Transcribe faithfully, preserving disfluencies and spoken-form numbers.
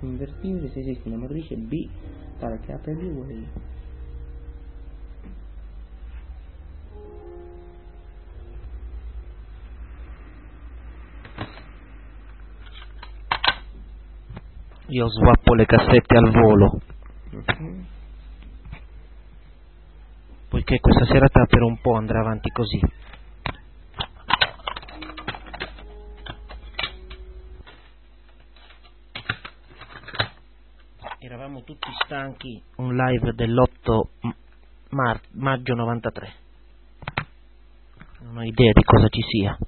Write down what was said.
convertibile se esiste una matrice B tale che A per B uguale I. Io swappo le cassette al volo, Mm-hmm. poiché questa serata per un po' andrà avanti così. Eravamo tutti stanchi, un live dell'otto mar- maggio novantatré. Non ho idea di cosa ci sia.